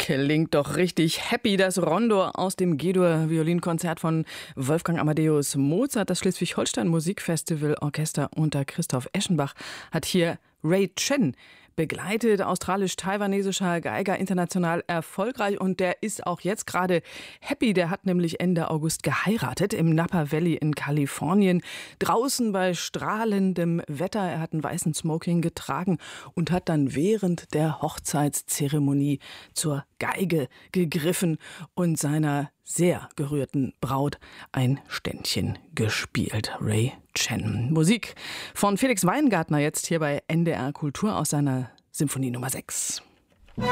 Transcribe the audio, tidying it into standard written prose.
Klingt doch richtig happy, das Rondo aus dem G-Dur-Violinkonzert von Wolfgang Amadeus Mozart. Das Schleswig-Holstein Musikfestival Orchester unter Christoph Eschenbach hat hier Ray Chen begleitet, australisch-taiwanesischer Geiger, international erfolgreich, und der ist auch jetzt gerade happy. Der hat nämlich Ende August geheiratet im Napa Valley in Kalifornien, draußen bei strahlendem Wetter. Er hat einen weißen Smoking getragen und hat dann während der Hochzeitszeremonie zur Geige gegriffen und seiner sehr gerührten Braut ein Ständchen gespielt. Ray Chen. Musik von Felix Weingartner jetzt hier bei NDR Kultur aus seiner Symphonie Nummer 6.